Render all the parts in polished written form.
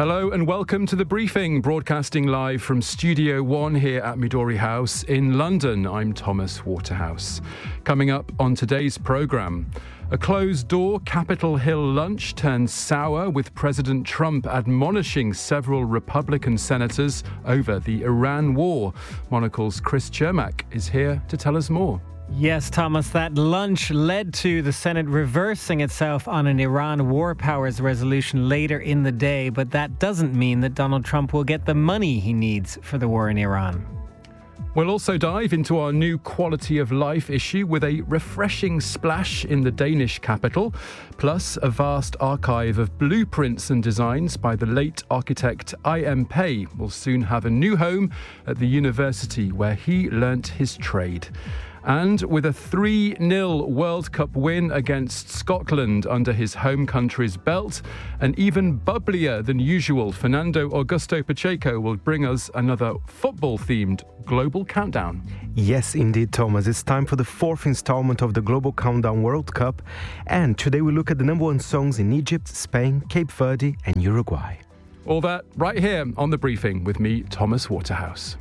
Hello and welcome to The Briefing, broadcasting live from Studio One here at Midori House in London. I'm Thomas Waterhouse. Coming up on today's programme, a closed-door Capitol Hill lunch turned sour with President Trump admonishing several Republican senators over the Iran war. Monocle's Chris Cermak is here to tell us more. Yes, Thomas, that lunch led to the Senate reversing itself on an Iran war powers resolution later in the day, but that doesn't mean that Donald Trump will get the money he needs for the war in Iran. We'll also dive into our new quality of life issue with a refreshing splash in the Danish capital, plus a vast archive of blueprints and designs by the late architect I.M. Pei will soon have a new home at the university where he learnt his trade. And with a 3-0 World Cup win against Scotland under his home country's belt, an even bubblier than usual Fernando Augusto Pacheco will bring us another football-themed Global Countdown. Yes, indeed, Thomas. It's time for the fourth installment of the Global Countdown World Cup. And today we look at the number one songs in Egypt, Spain, Cape Verde and Uruguay. All that right here on The Briefing with me, Thomas Waterhouse.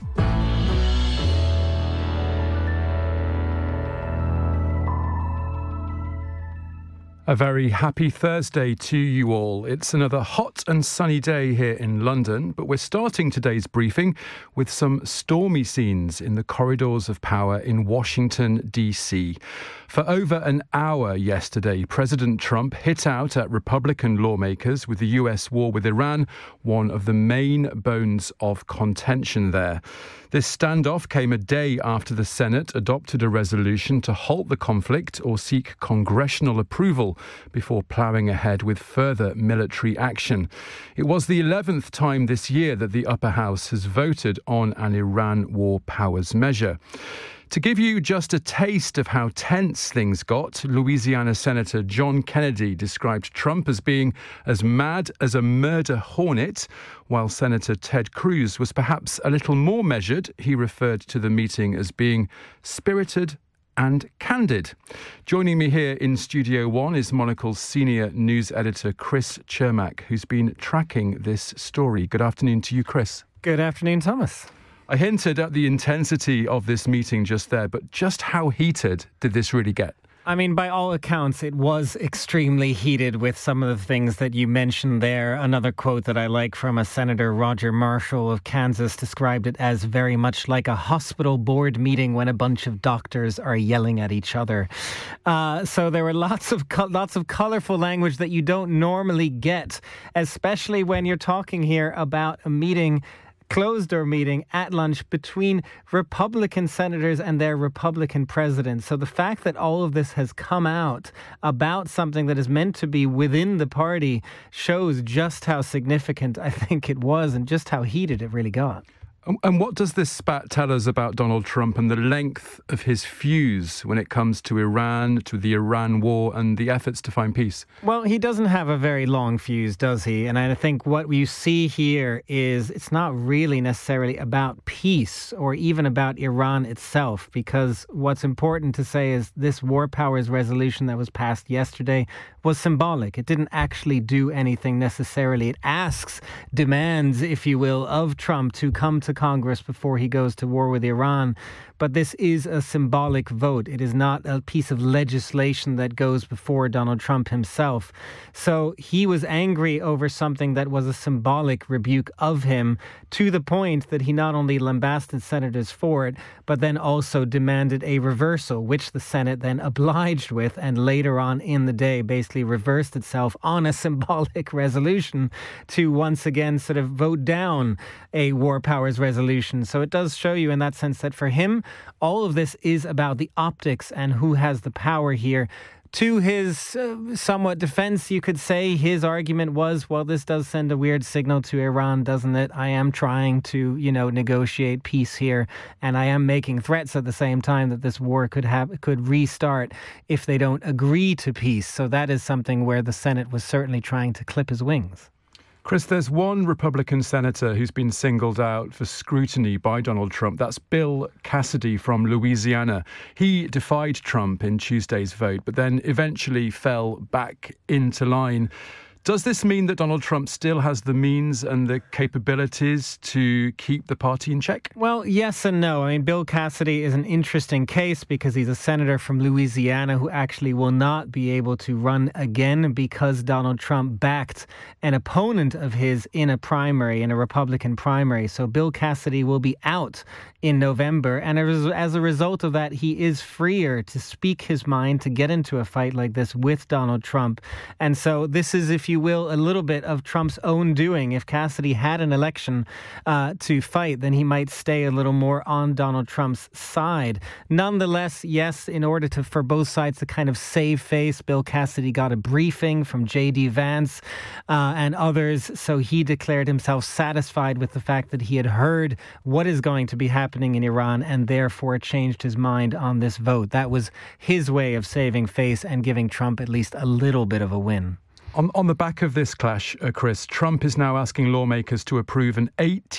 A very happy Thursday to you all. It's another hot and sunny day here in London, but we're starting today's briefing with some stormy scenes in the corridors of power in Washington, D.C. For over an hour yesterday, President Trump hit out at Republican lawmakers with the U.S. war with Iran, one of the main bones of contention there. This standoff came a day after the Senate adopted a resolution to halt the conflict or seek congressional approval before ploughing ahead with further military action. It was the 11th time this year that the upper house has voted on an Iran war powers measure. To give you just a taste of how tense things got, Louisiana Senator John Kennedy described Trump as being as mad as a murder hornet, while Senator Ted Cruz was perhaps a little more measured. He referred to the meeting as being spirited and candid. Joining me here in Studio One is Monocle's senior news editor Chris Cermak, who's been tracking this story. Good afternoon to you, Chris. Good afternoon, Thomas. I hinted at the intensity of this meeting just there, but just how heated did this really get? I mean, by all accounts, it was extremely heated with some of the things that you mentioned there. Another quote that I like from a Senator Roger Marshall of Kansas described it as very much like a hospital board meeting when a bunch of doctors are yelling at each other. So there were lots of colorful language that you don't normally get, especially when you're talking here about a meeting, closed-door meeting at lunch between Republican senators and their Republican president. So the fact that all of this has come out about something that is meant to be within the party shows just how significant I think it was and just how heated it really got. And what does this spat tell us about Donald Trump and the length of his fuse when it comes to Iran, to the Iran war and the efforts to find peace? Well, he doesn't have a very long fuse, does he? And I think what you see here is it's not really necessarily about peace or even about Iran itself, because what's important to say is this war powers resolution that was passed yesterday was symbolic. It didn't actually do anything necessarily. It asks, demands, if you will, of Trump to come to Congress before he goes to war with Iran. But this is a symbolic vote. It is not a piece of legislation that goes before Donald Trump himself. So he was angry over something that was a symbolic rebuke of him, to the point that he not only lambasted senators for it, but then also demanded a reversal, which the Senate then obliged with, and later on in the day basically reversed itself on a symbolic resolution to once again sort of vote down a war powers resolution. So it does show you in that sense that for him, all of this is about the optics and who has the power here. To his somewhat defense, you could say his argument was, well, this does send a weird signal to Iran, doesn't it? I am trying to, negotiate peace here, and I am making threats at the same time that this war could restart if they don't agree to peace. So that is something where the Senate was certainly trying to clip his wings. Chris, there's one Republican senator who's been singled out for scrutiny by Donald Trump. That's Bill Cassidy from Louisiana. He defied Trump in Tuesday's vote, but then eventually fell back into line. Does this mean that Donald Trump still has the means and the capabilities to keep the party in check? Well, yes and no. I mean, Bill Cassidy is an interesting case because he's a senator from Louisiana who actually will not be able to run again because Donald Trump backed an opponent of his in a primary, in a Republican primary. So Bill Cassidy will be out in November. And as a result of that, he is freer to speak his mind, to get into a fight like this with Donald Trump. And so this is, if you will, a little bit of Trump's own doing. If Cassidy had an election to fight, then he might stay a little more on Donald Trump's side. Nonetheless, yes, in order for both sides to kind of save face, Bill Cassidy got a briefing from J.D. Vance and others. So he declared himself satisfied with the fact that he had heard what is going to be happening in Iran and therefore changed his mind on this vote. That was his way of saving face and giving Trump at least a little bit of a win. On the back of this clash, Chris, Trump is now asking lawmakers to approve an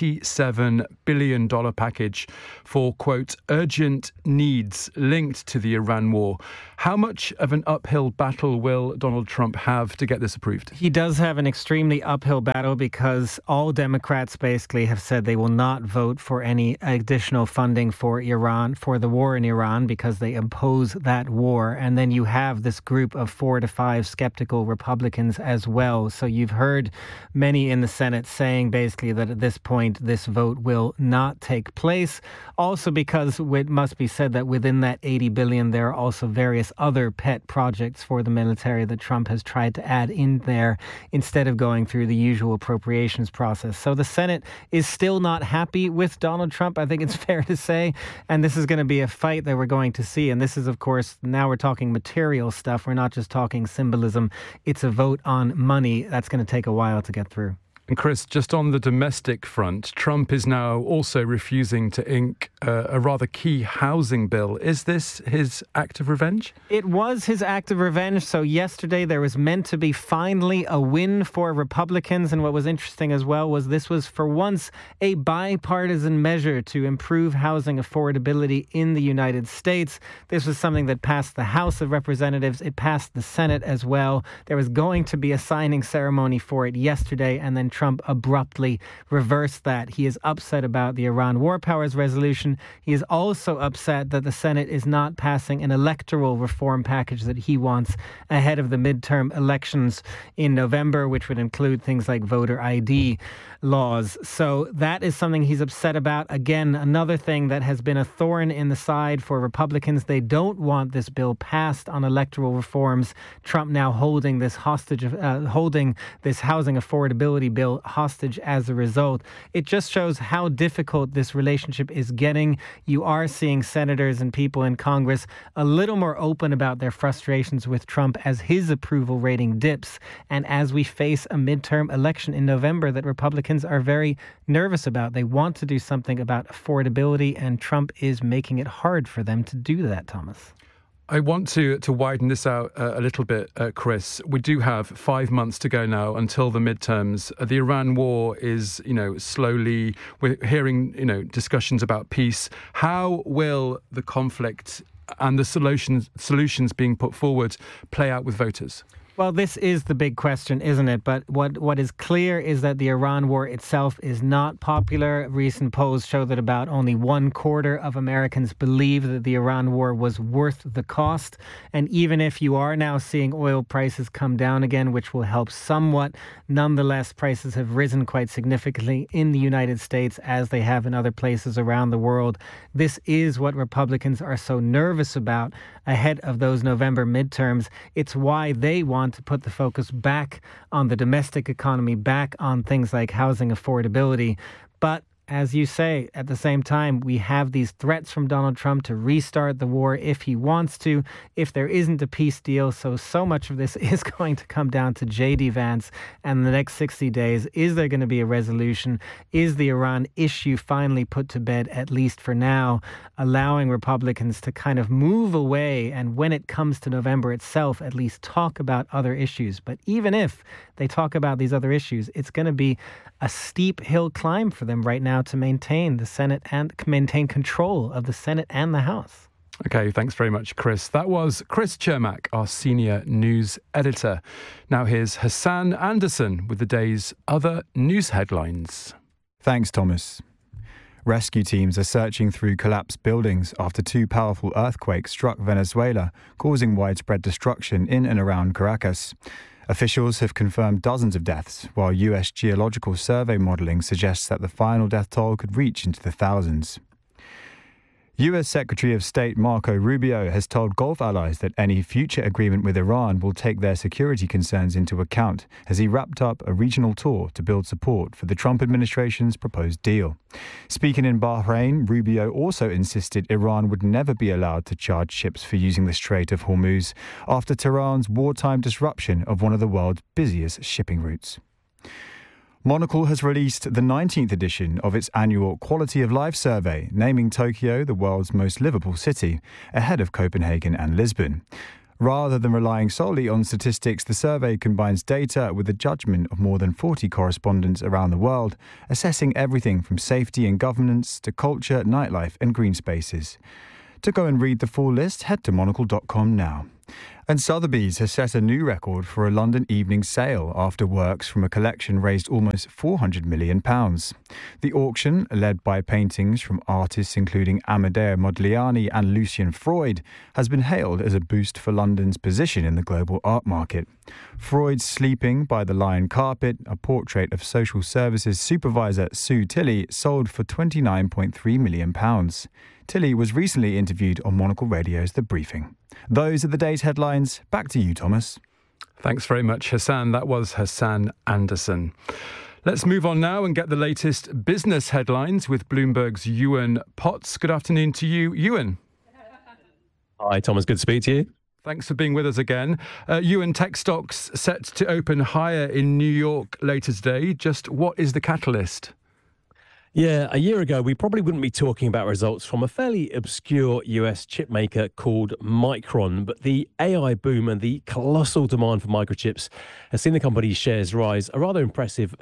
$87 billion package for, quote, urgent needs linked to the Iran war. How much of an uphill battle will Donald Trump have to get this approved? He does have an extremely uphill battle because all Democrats basically have said they will not vote for any additional funding for Iran, for the war in Iran, because they oppose that war. And then you have this group of 4 to 5 skeptical Republicans as well. So you've heard many in the Senate saying basically that at this point, this vote will not take place. Also because it must be said that within that $80 billion, there are also various other pet projects for the military that Trump has tried to add in there instead of going through the usual appropriations process. So the Senate is still not happy with Donald Trump, I think it's fair to say. And this is going to be a fight that we're going to see. And this is, of course, now we're talking material stuff. We're not just talking symbolism. It's a vote on money. That's going to take a while to get through. And Chris, just on the domestic front, Trump is now also refusing to ink a rather key housing bill. Is this his act of revenge? It was his act of revenge. So yesterday there was meant to be finally a win for Republicans. And what was interesting as well was this was for once a bipartisan measure to improve housing affordability in the United States. This was something that passed the House of Representatives. It passed the Senate as well. There was going to be a signing ceremony for it yesterday, and then Trump abruptly reversed that. He is upset about the Iran War Powers Resolution. He is also upset that the Senate is not passing an electoral reform package that he wants ahead of the midterm elections in November, which would include things like voter ID laws. So that is something he's upset about. Again, another thing that has been a thorn in the side for Republicans. They don't want this bill passed on electoral reforms. Trump now holding this hostage, holding this housing affordability bill hostage as a result. It just shows how difficult this relationship is getting. You are seeing senators and people in Congress a little more open about their frustrations with Trump as his approval rating dips. And as we face a midterm election in November that Republicans are very nervous about. They want to do something about affordability, and Trump is making it hard for them to do that, Thomas. I want to widen this out a little bit, Chris. We do have 5 months to go now until the midterms. The Iran war is, slowly, we're hearing, discussions about peace. How will the conflict and the solutions being put forward play out with voters? Well, this is the big question, isn't it? But what is clear is that the Iran war itself is not popular. Recent polls show that about only 1/4 of Americans believe that the Iran war was worth the cost. And even if you are now seeing oil prices come down again, which will help somewhat, nonetheless, prices have risen quite significantly in the United States as they have in other places around the world. This is what Republicans are so nervous about ahead of those November midterms. It's why they want to put the focus back on the domestic economy, back on things like housing affordability. But as you say, at the same time, we have these threats from Donald Trump to restart the war if he wants to, if there isn't a peace deal. So much of this is going to come down to J.D. Vance and the next 60 days. Is there going to be a resolution? Is the Iran issue finally put to bed, at least for now, allowing Republicans to kind of move away and when it comes to November itself, at least talk about other issues? But even if they talk about these other issues, it's going to be a steep hill climb for them right now to maintain the Senate and maintain control of the Senate and the House. OK, thanks very much, Chris. That was Chris Chermak, our senior news editor. Now here's Hassan Anderson with the day's other news headlines. Thanks, Thomas. Rescue teams are searching through collapsed buildings after 2 powerful earthquakes struck Venezuela, causing widespread destruction in and around Caracas. Officials have confirmed dozens of deaths, while US Geological Survey modelling suggests that the final death toll could reach into the thousands. US Secretary of State Marco Rubio has told Gulf allies that any future agreement with Iran will take their security concerns into account as he wrapped up a regional tour to build support for the Trump administration's proposed deal. Speaking in Bahrain, Rubio also insisted Iran would never be allowed to charge ships for using the Strait of Hormuz after Tehran's wartime disruption of one of the world's busiest shipping routes. Monocle has released the 19th edition of its annual Quality of Life survey, naming Tokyo the world's most livable city, ahead of Copenhagen and Lisbon. Rather than relying solely on statistics, the survey combines data with the judgment of more than 40 correspondents around the world, assessing everything from safety and governance to culture, nightlife and green spaces. To go and read the full list, head to monocle.com now. And Sotheby's has set a new record for a London evening sale after works from a collection raised almost £400 million. The auction, led by paintings from artists including Amedeo Modigliani and Lucian Freud, has been hailed as a boost for London's position in the global art market. Freud's Sleeping by the Lion Carpet, a portrait of social services supervisor Sue Tilley, sold for £29.3 million. Tilley was recently interviewed on Monocle Radio's The Briefing. Those are the day's headlines. Back to you, Thomas. Thanks very much, Hassan. That was Hassan Anderson. Let's move on now and get the latest business headlines with Bloomberg's Ewan Potts. Good afternoon to you, Ewan. Hi, Thomas. Good to speak to you. Thanks for being with us again. Ewan, tech stocks set to open higher in New York later today. Just what is the catalyst? Yeah, a year ago, we probably wouldn't be talking about results from a fairly obscure US chip maker called Micron. But the AI boom and the colossal demand for microchips has seen the company's shares rise a rather impressive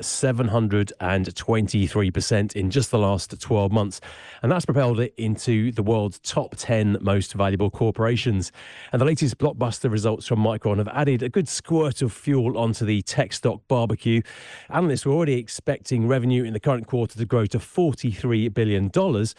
723% in just the last 12 months. And that's propelled it into the world's top 10 most valuable corporations. And the latest blockbuster results from Micron have added a good squirt of fuel onto the tech stock barbecue. Analysts were already expecting revenue in the current quarter to grow to $43 billion.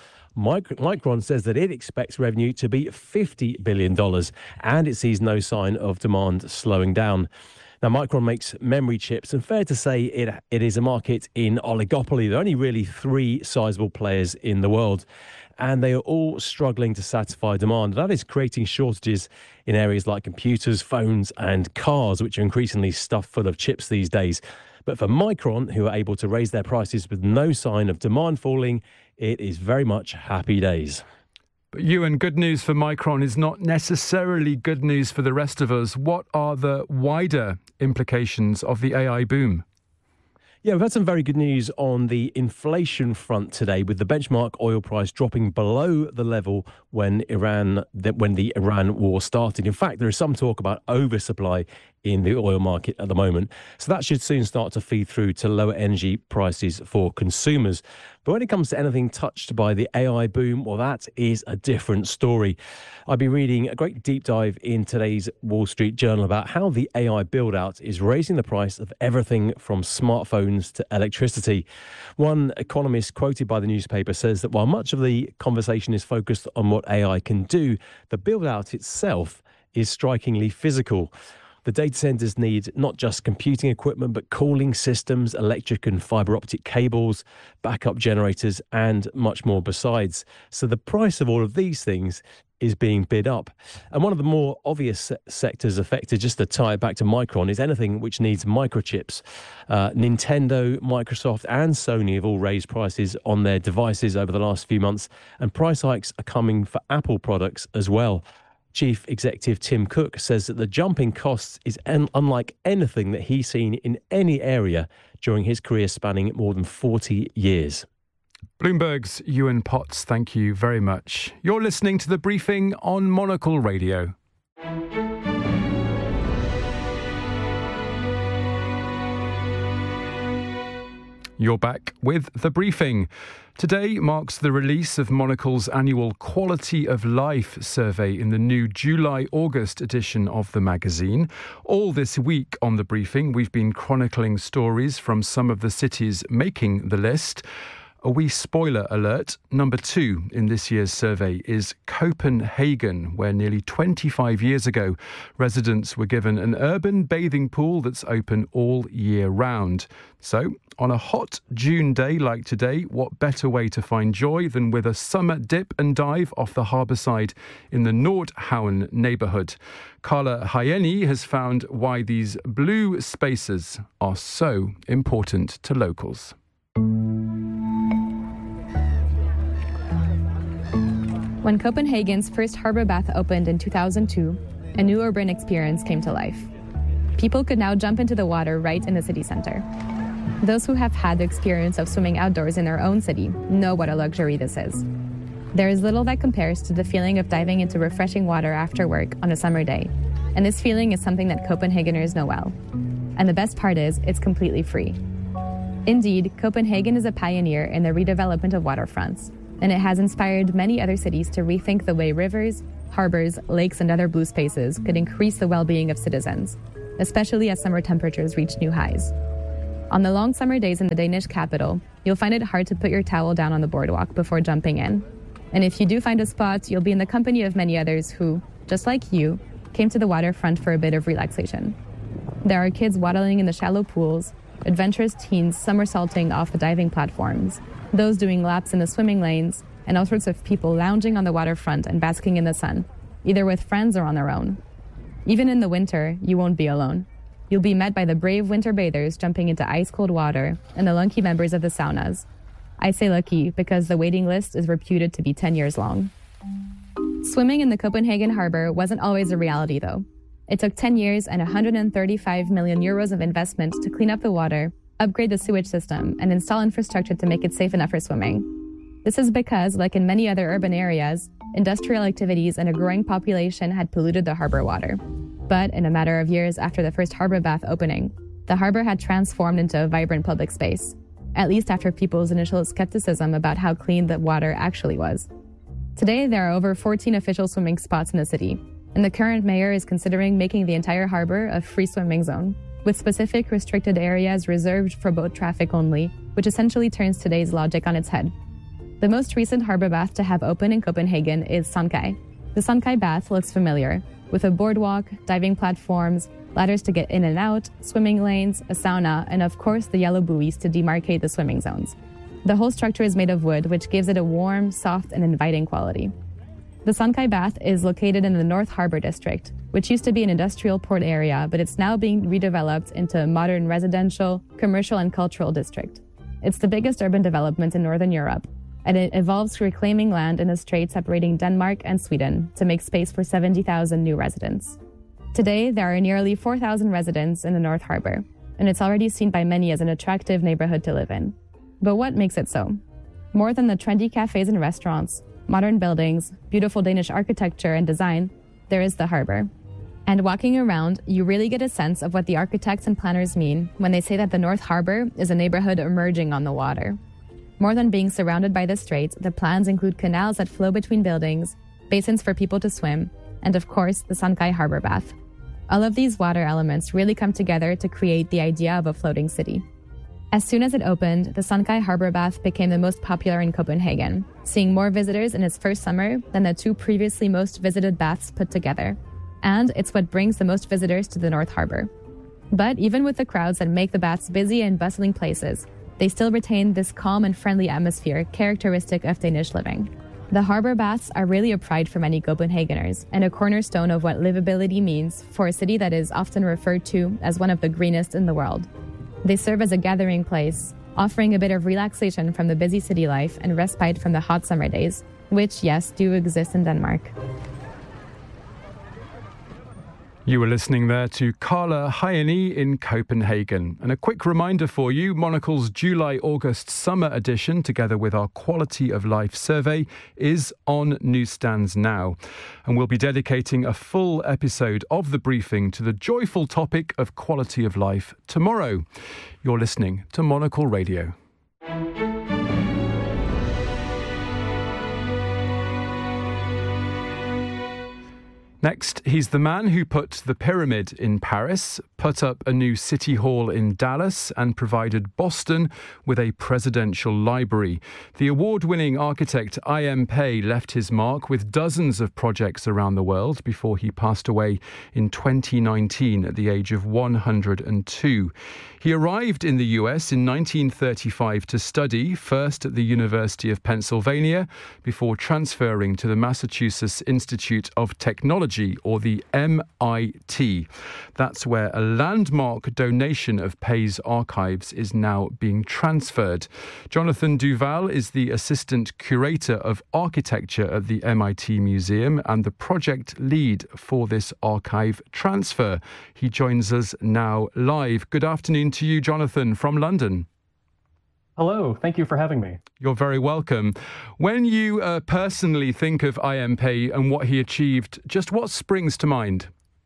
Micron says that it expects revenue to be $50 billion, and it sees no sign of demand slowing down. Now, Micron makes memory chips, and fair to say it is a market in oligopoly. There are only really 3 sizable players in the world, and they are all struggling to satisfy demand. That is creating shortages in areas like computers, phones, and cars, which are increasingly stuffed full of chips these days. But for Micron, who are able to raise their prices with no sign of demand falling, it is very much happy days. But Ewan, good news for Micron is not necessarily good news for the rest of us. What are the wider implications of the AI boom? Yeah, we've had some very good news on the inflation front today, with the benchmark oil price dropping below the level when the Iran war started. In fact, there is some talk about oversupply in the oil market at the moment. So that should soon start to feed through to lower energy prices for consumers. But when it comes to anything touched by the AI boom, well, that is a different story. I've been reading a great deep dive in today's Wall Street Journal about how the AI build-out is raising the price of everything from smartphones to electricity. One economist quoted by the newspaper says that while much of the conversation is focused on what AI can do, the build-out itself is strikingly physical. The data centers need not just computing equipment, but cooling systems, electric and fiber optic cables, backup generators, and much more besides. So the price of all of these things is being bid up. And one of the more obvious sectors affected, just to tie it back to Micron, is anything which needs microchips. Nintendo, Microsoft, and Sony have all raised prices on their devices over the last few months, and price hikes are coming for Apple products as well. Chief Executive Tim Cook says that the jump in costs is unlike anything that he's seen in any area during his career spanning more than 40 years. Bloomberg's Ewan Potts, thank you very much. You're listening to The Briefing on Monocle Radio. You're back with The Briefing. Today marks the release of Monocle's annual Quality of Life survey in the new July-August edition of the magazine. All this week on The Briefing, we've been chronicling stories from some of the cities making the list. A wee spoiler alert, number 2 in this year's survey is Copenhagen, where nearly 25 years ago, residents were given an urban bathing pool that's open all year round. So, on a hot June day like today, what better way to find joy than with a summer dip and dive off the harbour side in the Nordhavn neighbourhood? Carla Hayeni has found why these blue spaces are so important to locals. When Copenhagen's first harbour bath opened in 2002, a new urban experience came to life. People could now jump into the water right in the city centre. Those who have had the experience of swimming outdoors in their own city know what a luxury this is. There is little that compares to the feeling of diving into refreshing water after work on a summer day, and this feeling is something that Copenhageners know well. And the best part is, it's completely free. Indeed, Copenhagen is a pioneer in the redevelopment of waterfronts, and it has inspired many other cities to rethink the way rivers, harbors, lakes, and other blue spaces could increase the well-being of citizens, especially as summer temperatures reach new highs. On the long summer days in the Danish capital, you'll find it hard to put your towel down on the boardwalk before jumping in. And if you do find a spot, you'll be in the company of many others who, just like you, came to the waterfront for a bit of relaxation. There are kids waddling in the shallow pools, adventurous teens somersaulting off the diving platforms, those doing laps in the swimming lanes, and all sorts of people lounging on the waterfront and basking in the sun, either with friends or on their own. Even in the winter, you won't be alone. You'll be met by the brave winter bathers jumping into ice-cold water and the lucky members of the saunas. I say lucky because the waiting list is reputed to be 10 years long. Swimming in the Copenhagen harbour wasn't always a reality, though. It took 10 years and 135 million euros of investment to clean up the water, upgrade the sewage system, and install infrastructure to make it safe enough for swimming. This is because, like in many other urban areas, industrial activities and a growing population had polluted the harbour water. But in a matter of years after the first harbour bath opening, the harbour had transformed into a vibrant public space, at least after people's initial skepticism about how clean the water actually was. Today, there are over 14 official swimming spots in the city, and the current mayor is considering making the entire harbour a free swimming zone, with specific restricted areas reserved for boat traffic only, which essentially turns today's logic on its head. The most recent harbour bath to have opened in Copenhagen is Sandkaj. The Sandkaj bath looks familiar, with a boardwalk, diving platforms, ladders to get in and out, swimming lanes, a sauna, and of course the yellow buoys to demarcate the swimming zones. The whole structure is made of wood, which gives it a warm, soft, and inviting quality. The Sandkaj bath is located in the North Harbour district, which used to be an industrial port area, but it's now being redeveloped into a modern residential, commercial, and cultural district. It's the biggest urban development in Northern Europe, and it involves reclaiming land in a strait separating Denmark and Sweden to make space for 70,000 new residents. Today, there are nearly 4,000 residents in the North Harbour, and it's already seen by many as an attractive neighbourhood to live in. But what makes it so? More than the trendy cafes and restaurants, modern buildings, beautiful Danish architecture and design, there is the harbour. And walking around, you really get a sense of what the architects and planners mean when they say that the North Harbour is a neighbourhood emerging on the water. More than being surrounded by the strait, the plans include canals that flow between buildings, basins for people to swim, and of course, the Sandkaj harbour bath. All of these water elements really come together to create the idea of a floating city. As soon as it opened, the Sandkaj harbour bath became the most popular in Copenhagen, seeing more visitors in its first summer than the 2 previously most visited baths put together. And it's what brings the most visitors to the North Harbour. But even with the crowds that make the baths busy and bustling places, they still retain this calm and friendly atmosphere characteristic of Danish living. The harbour baths are really a pride for many Copenhageners and a cornerstone of what livability means for a city that is often referred to as one of the greenest in the world. They serve as a gathering place, offering a bit of relaxation from the busy city life and respite from the hot summer days, which, yes, do exist in Denmark. You were listening there to Carla Hayeni in Copenhagen. And a quick reminder for you, Monocle's July-August summer edition, together with our Quality of Life survey, is on newsstands now. And we'll be dedicating a full episode of The Briefing to the joyful topic of quality of life tomorrow. You're listening to Monocle Radio. Next, he's the man who put the pyramid in Paris, put up a new city hall in Dallas, and provided Boston with a presidential library. The award-winning architect I.M. Pei left his mark with dozens of projects around the world before he passed away in 2019 at the age of 102. He arrived in the US in 1935 to study, first at the University of Pennsylvania, before transferring to the Massachusetts Institute of Technology, or the MIT. That's where a landmark donation of Pei's archives is now being transferred. Jonathan Duval is the Assistant Curator of Architecture at the MIT Museum and the project lead for this archive transfer. He joins us now live. Good afternoon to you, Jonathan, from London. Hello, thank you for having me. You're very welcome. When you personally think of I.M. Pei and what he achieved, just what springs to mind?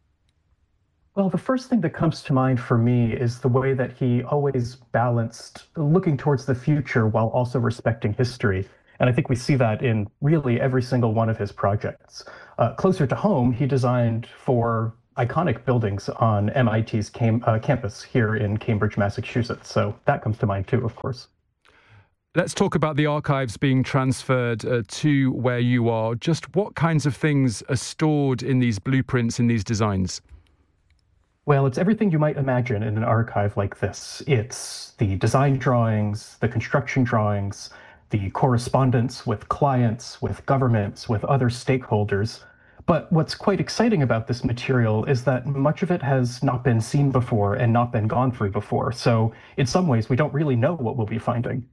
Well, the first thing that comes to mind for me is the way that he always balanced looking towards the future while also respecting history. And I think we see that in really every single one of his projects. Closer to home, he designed for iconic buildings on MIT's campus here in Cambridge, Massachusetts. So that comes to mind too, of course. Let's talk about the archives being transferred to where you are. Just what kinds of things are stored in these blueprints, in these designs? Well, it's everything you might imagine in an archive like this. It's the design drawings, the construction drawings, the correspondence with clients, with governments, with other stakeholders. But what's quite exciting about this material is that much of it has not been seen before and not been gone through before. So in some ways, we don't really know what we'll be finding.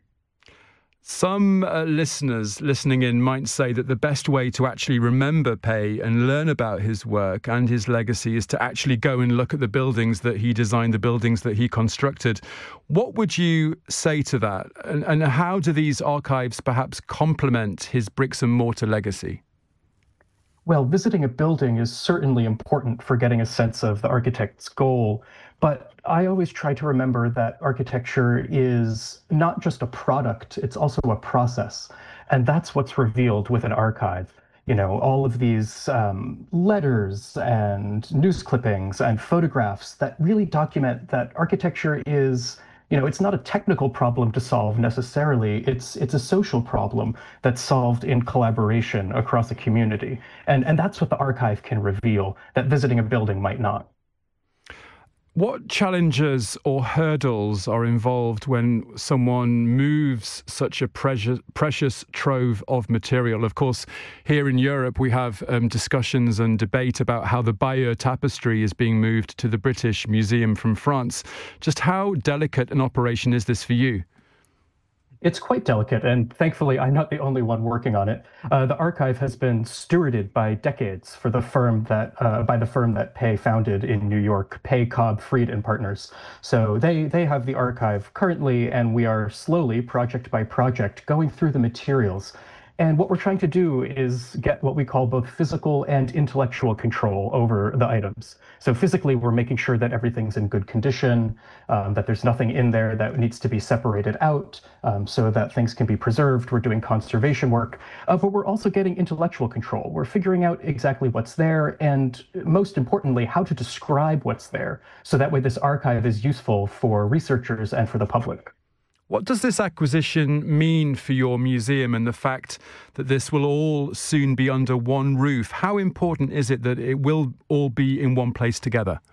Some listeners listening in might say that the best way to actually remember Pei and learn about his work and his legacy is to actually go and look at the buildings that he designed, the buildings that he constructed. What would you say to that? And how do these archives perhaps complement his bricks and mortar legacy? Well, visiting a building is certainly important for getting a sense of the architect's goal, but I always try to remember that architecture is not just a product, it's also a process. And that's what's revealed with an archive. You know, all of these letters and news clippings and photographs that really document that architecture is, you know, it's not a technical problem to solve necessarily. It's a social problem that's solved in collaboration across a community. And that's what the archive can reveal, that visiting a building might not. What challenges or hurdles are involved when someone moves such a precious trove of material? Of course, here in Europe, we have discussions and debate about how the Bayeux tapestry is being moved to the British Museum from France. Just how delicate an operation is this for you? It's quite delicate, and thankfully I'm not the only one working on it. The archive has been stewarded by decades for the firm that by the firm that Pei founded in New York, Pei, Cobb, Fried and Partners. So they have the archive currently, and we are slowly, project by project, going through the materials. And what we're trying to do is get what we call both physical and intellectual control over the items. So physically, we're making sure that everything's in good condition, that there's nothing in there that needs to be separated out so that things can be preserved. We're doing conservation work, but we're also getting intellectual control. We're figuring out exactly what's there and, most importantly, how to describe what's there. So that way this archive is useful for researchers and for the public. What does this acquisition mean for your museum and the fact that this will all soon be under one roof? How important is it that it will all be in one place together?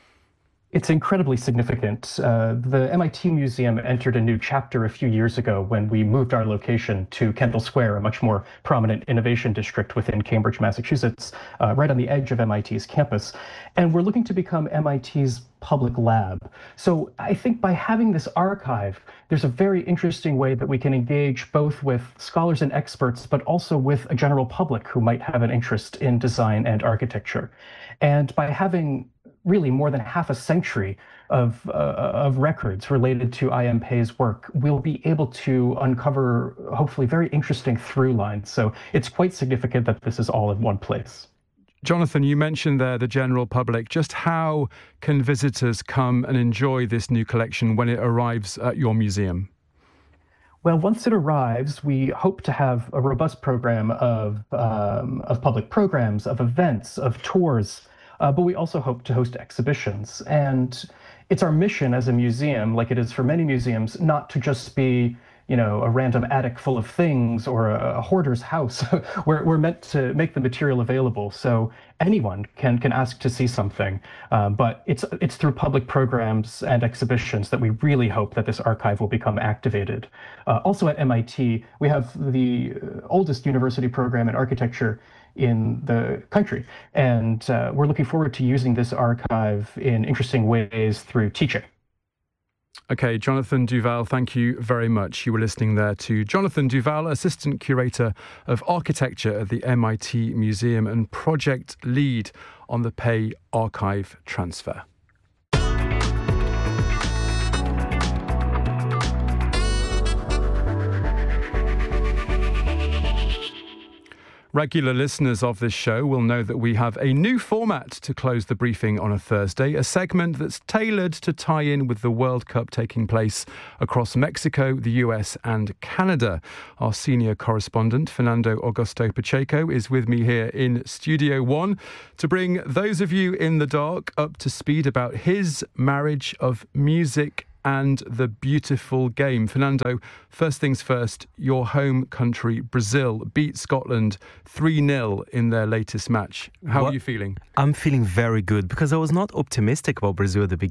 It's incredibly significant. The MIT Museum entered a new chapter a few years ago when we moved our location to Kendall Square, a much more prominent innovation district within Cambridge, Massachusetts, right on the edge of MIT's campus. And we're looking to become MIT's public lab. So I think by having this archive, there's a very interesting way that we can engage both with scholars and experts, but also with a general public who might have an interest in design and architecture. And by having really more than half a century of records related to I.M. Pei's work, we'll be able to uncover hopefully very interesting through lines. So it's quite significant that this is all in one place. Jonathan, you mentioned there the general public. Just how can visitors come and enjoy this new collection when it arrives at your museum? Well, once it arrives, we hope to have a robust program of public programs, of events, of tours, but we also hope to host exhibitions. And it's our mission as a museum, like it is for many museums, not to just be, a random attic full of things or a hoarder's house. We're meant to make the material available so anyone can ask to see something. But it's through public programs and exhibitions that we really hope that this archive will become activated. Also at MIT, we have the oldest university program in architecture in the country. And we're looking forward to using this archive in interesting ways through teaching. Okay, Jonathan Duval, thank you very much. You were listening there to Jonathan Duval, Assistant Curator of Architecture at the MIT Museum and Project Lead on the Pei Archive transfer. Regular listeners of this show will know that we have a new format to close the briefing on a Thursday, a segment that's tailored to tie in with the World Cup taking place across Mexico, the US and Canada. Our senior correspondent, Fernando Augusto Pacheco, is with me here in Studio One to bring those of you in the dark up to speed about his marriage of music and the beautiful game. Fernando, first things first, your home country, Brazil, beat Scotland 3-0 in their latest match. How are you feeling? I'm feeling very good because I was not optimistic about Brazil at the beginning.